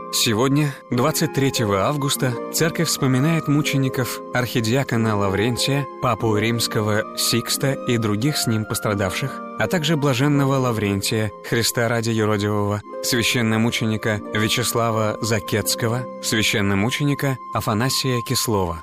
Сегодня, 23 августа, Церковь вспоминает мучеников архидиакона Лаврентия, папу римского Сикста и других с ним пострадавших, а также блаженного Лаврентия, Христа ради юродивого, священномученика Вячеслава Закетского, священномученика Афанасия Кислова.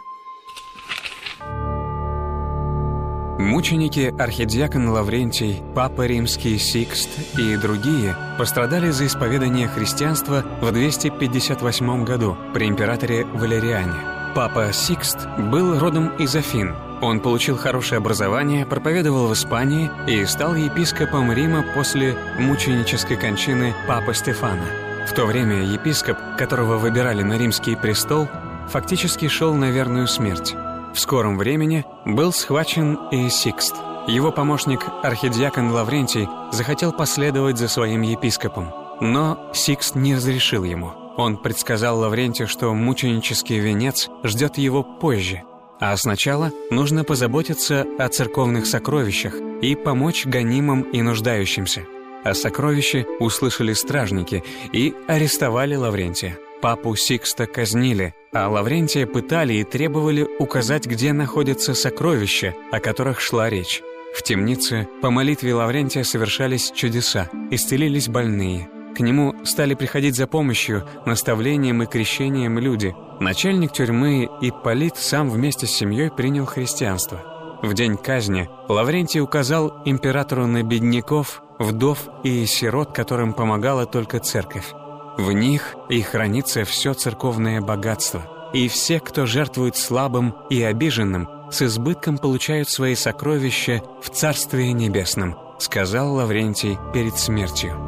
Мученики архидиакон Лаврентий, папа римский Сикст и другие пострадали за исповедание христианства в 258 году при императоре Валериане. Папа Сикст был родом из Афин. Он получил хорошее образование, проповедовал в Испании и стал епископом Рима после мученической кончины папы Стефана. В то время епископ, которого выбирали на римский престол, фактически шел на верную смерть. В скором времени был схвачен и Сикст. Его помощник, архидиакон Лаврентий, захотел последовать за своим епископом. Но Сикст не разрешил ему. Он предсказал Лаврентию, что мученический венец ждет его позже. А сначала нужно позаботиться о церковных сокровищах и помочь гонимым и нуждающимся. О сокровище услышали стражники и арестовали Лаврентия. Папу Сикста казнили, а Лаврентия пытали и требовали указать, где находятся сокровища, о которых шла речь. В темнице по молитве Лаврентия совершались чудеса, исцелились больные. К нему стали приходить за помощью, наставлением и крещением люди. Начальник тюрьмы Ипполит сам вместе с семьей принял христианство. В день казни Лаврентий указал императору на бедняков, вдов и сирот, которым помогала только церковь. В них и хранится все церковное богатство, и все, кто жертвует слабым и обиженным, с избытком получают свои сокровища в Царстве Небесном, сказал Лаврентий перед смертью.